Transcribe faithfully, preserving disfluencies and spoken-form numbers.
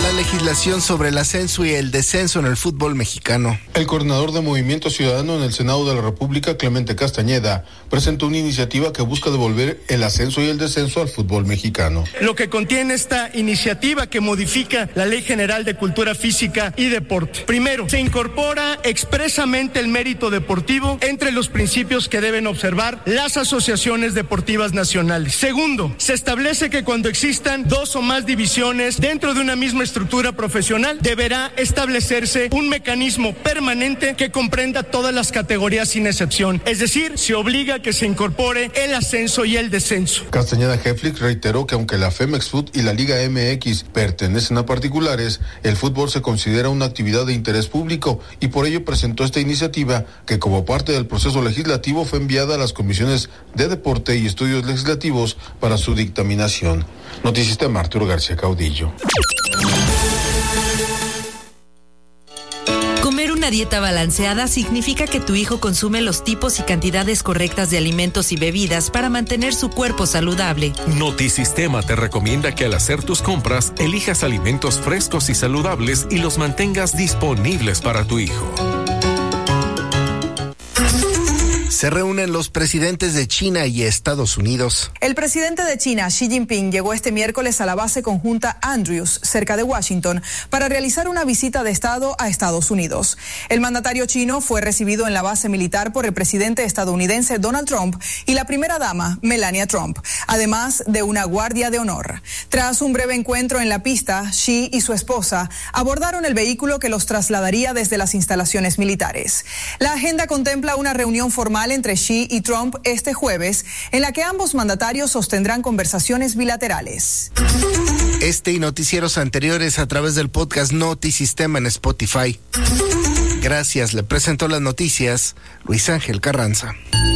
la legislación sobre el ascenso y el descenso en el fútbol mexicano. El coordinador de Movimiento Ciudadano en el Senado de la República, Clemente Castañeda, presentó una iniciativa que busca devolver el ascenso y el descenso al fútbol mexicano. Lo que contiene esta iniciativa que modifica la Ley General de Cultura Física y Deporte. Primero, se incorpora expresamente el mérito deportivo entre los principios que deben observar las asociaciones deportivas nacionales. Segundo, se establece que cuando existan dos o más divisiones dentro de una misma estructura profesional, deberá establecerse un mecanismo permanente que comprenda todas las categorías sin excepción. Es decir, se obliga a que se incorpore el ascenso y el descenso. Castañeda Heflick reiteró que aunque la Femex Foot y la Liga M X pertenecen a particulares, el fútbol se considera una actividad de interés público y por ello presentó esta iniciativa que como parte del proceso legislativo fue enviada a las comisiones de Deporte y Estudios Legislativos para su dictaminación. Noticistema, Arturo García Caudillo. Comer una dieta balanceada significa que tu hijo consume los tipos y cantidades correctas de alimentos y bebidas para mantener su cuerpo saludable. Notisistema te recomienda que al hacer tus compras elijas alimentos frescos y saludables y los mantengas disponibles para tu hijo. Se reúnen los presidentes de China y Estados Unidos. El presidente de China, Xi Jinping, llegó este miércoles a la base conjunta Andrews, cerca de Washington, para realizar una visita de Estado a Estados Unidos. El mandatario chino fue recibido en la base militar por el presidente estadounidense Donald Trump y la primera dama, Melania Trump, además de una guardia de honor. Tras un breve encuentro en la pista, Xi y su esposa abordaron el vehículo que los trasladaría desde las instalaciones militares. La agenda contempla una reunión formal entre Xi y Trump este jueves, en la que ambos mandatarios sostendrán conversaciones bilaterales. Este y noticieros anteriores a través del podcast Notisistema en Spotify. Gracias, le presentó las noticias Luis Ángel Carranza.